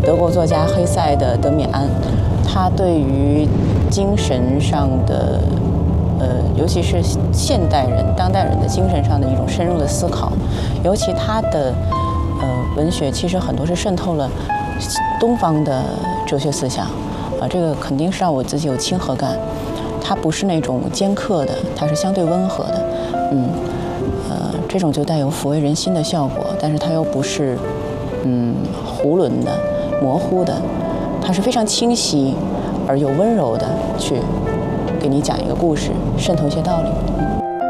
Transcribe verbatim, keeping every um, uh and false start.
德国作家黑塞的《德米安》，他对于精神上的，呃，尤其是现代人、当代人的精神上的一种深入的思考，尤其他的呃文学其实很多是渗透了东方的哲学思想，啊，这个肯定是让我自己有亲和感。它不是那种尖刻的，它是相对温和的，嗯，呃，这种就带有抚慰人心的效果，但是它又不是，嗯，囫囵的、模糊的，它是非常清晰而又温柔的去给你讲一个故事，渗透一些道理。